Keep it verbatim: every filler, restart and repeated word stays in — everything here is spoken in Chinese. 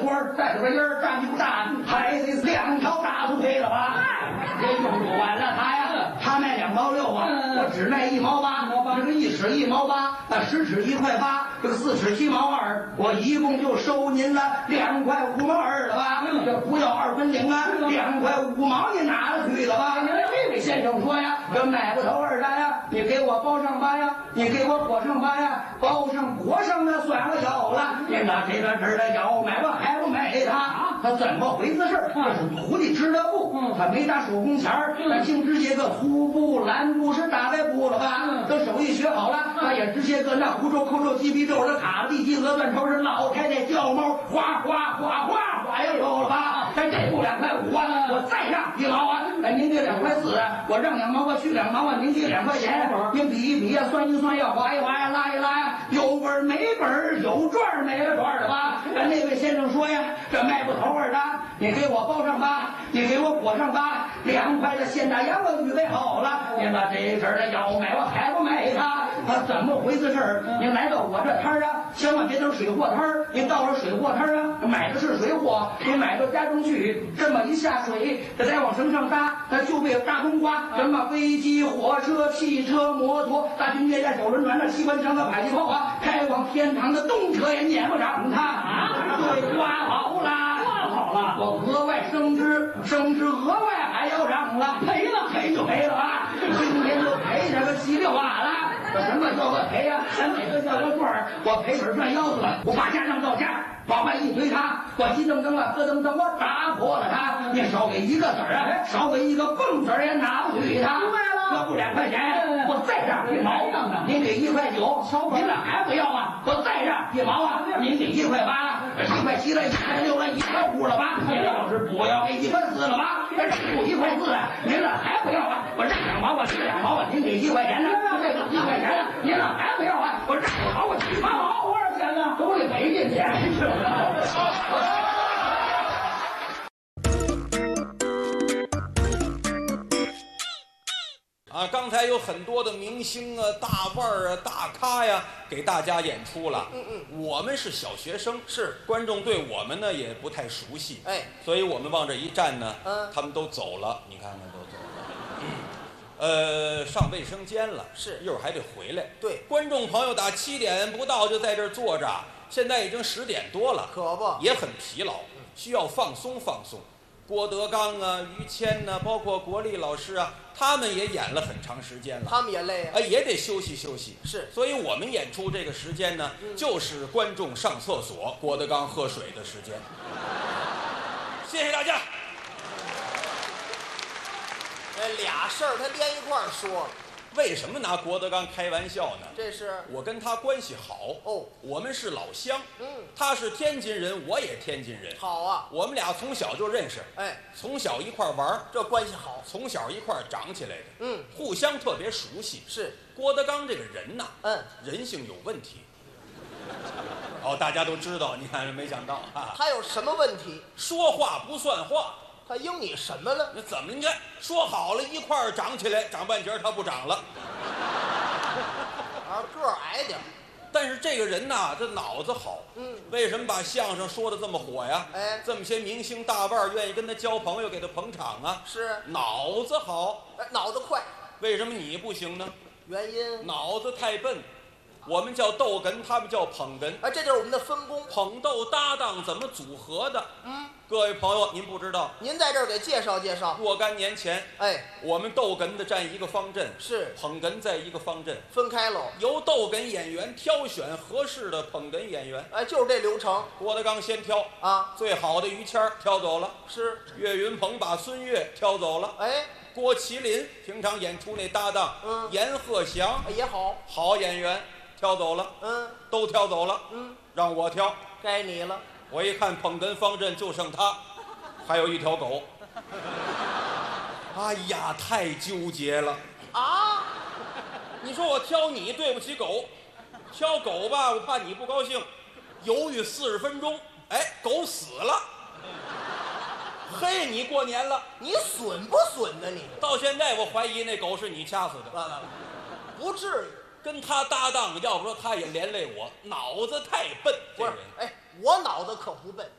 儿在这边音儿站不站，还得两条大腿配了吧？也用不完了他呀，他卖两毛六啊，我只卖一毛八，这个一尺一毛八，那十尺一块八，这个四尺七毛二，我一共就收您了两块五毛二了吧？这不要二分零啊，两块五毛你拿了去了吧？这位先生说呀，这买不头二单呀，你给我包上吧呀，你给我裹上吧呀，包上裹上那算我有了。您拿这个事的要买我还不买他？他怎么回事？这是徒弟织的布，他没打手工钱儿，他净织些个粗布、蓝布是大白布了吧？这手艺学好了，他也织些个那胡皱、扣皱、鸡皮皱、这卡地、鸡鹅断头是老太太叫猫，哗哗哗哗哗又有了吧？这这布两块五啊，我再让一毛啊！哎，您给两块四，我让两毛，我去两毛啊！您给两块钱，您比一比呀，算一算呀，划一划呀，拉一拉呀，有本没本，有赚没了赚的吧？那位先生说呀，这卖不头二单，你给我包上吧，你给我裹上吧，两块的现大洋我预备好了。您把这事儿要买我还不买他？他怎么回事事儿？您来到我这摊儿啊，千万别等水货摊儿。您到了水货摊儿啊，买的是水货，您买到家中去，这么一下水，这再往绳上搭，那就被大冬瓜，什么飞机、火车、汽车、摩托、大军舰、小轮船、那机关枪、那迫击炮啊，开往天堂的动车也撵不上他啊！对，刮好了，刮好了，我额外升职，升职额外还要让了，赔了赔就赔了啊！今天就赔这个稀里哗啦。这什么叫个赔呀？咱哪个叫个赚儿？我赔本赚腰子了，我把家让到家，往外一推他，我急噔噔了，咯噔噔，我打破了他。你少给一个子儿啊，少给一个蹦子儿也拿不去他。明白了，这不两块钱，我再让一毛。您给一块九，您这还不要啊？我再让一毛啊！您给一块八，一块七了，一块六了，一块五了吧？您要是不要给一块四了吧？这不一块四了，您这还不要啊？我让两毛，我去两毛啊！您给一块钱呢？这个一块钱呢？您这还不要啊？我让两毛，我去八毛，多少钱呢？都得赔进去。 啊，刚才有很多的明星啊、大腕儿啊、大咖呀，给大家演出了。 嗯嗯， 我们是小学生， 是观众对我们呢也不太熟悉， 哎， 所以我们往这一站呢， 嗯， 他们都走了，你看看都走了。呃，上卫生间了， 是， 一会儿还得回来。 对， 观众朋友打七点不到就在这儿坐着，现在已经十点多了， 可不， 也很疲劳，需要放松放松。郭德纲啊、于谦呐、啊，包括国立老师啊，他们也演了很长时间了， 他们也累啊， 啊，也得休息休息。 是， 所以我们演出这个时间呢，嗯、就是观众上厕所、郭德纲喝水的时间。谢谢大家。 这俩事儿他连一块儿说了。 为什么拿郭德纲开玩笑呢？ 这是我跟他关系好哦， 我们是老乡。 嗯， 他是天津人，我也天津人。 好啊， 我们俩从小就认识， 哎， 从小一块玩， 这关系好， 从小一块长起来的。 嗯， 互相特别熟悉。 是郭德纲这个人呐， 嗯， 人性有问题。哦，大家都知道，你看没想到啊， 他有什么问题？ 说话不算话。 他应你什么了？ 那怎么？你看说好了一块儿长起来，长半截他不长了。 啊，个儿矮点儿。 但是这个人呐，这脑子好。 嗯， 为什么把相声说的这么火呀？ 哎， 这么些明星大腕儿愿意跟他交朋友，给他捧场啊。 是， 脑子好。 哎，脑子快。 为什么你不行呢？ 原因？ 脑子太笨。我们叫逗哏，他们叫捧哏。 哎，这就是我们的分工。 捧逗搭档怎么组合的？ 嗯， 各位朋友，您不知道。 您在这儿给介绍介绍。 若干年前， 哎， 我们逗哏的占一个方阵， 是捧哏在一个方阵， 分开喽。 由逗哏演员挑选合适的捧哏演员。 哎，就是这流程。 郭德纲先挑啊， 最好的于谦儿挑走了， 是岳云鹏把孙越挑走了。 哎， 郭麒麟平常演出那搭档， 嗯， 阎鹤祥也好， 好演员。挑走了， 嗯， 都挑走了， 嗯， 让我挑， 该你了。 我一看捧哏方阵就剩他，还有一条狗。哎呀，太纠结了啊！ 你说我挑你对不起狗，挑狗吧，我怕你不高兴，犹豫四十分钟，哎，狗死了。嘿，你过年了， 你损不损呢？你到现在我怀疑那狗是你掐死的。 完了，不至于。 跟他搭档，要不说他也连累我，脑子太笨。 不是，哎，我脑子可不笨。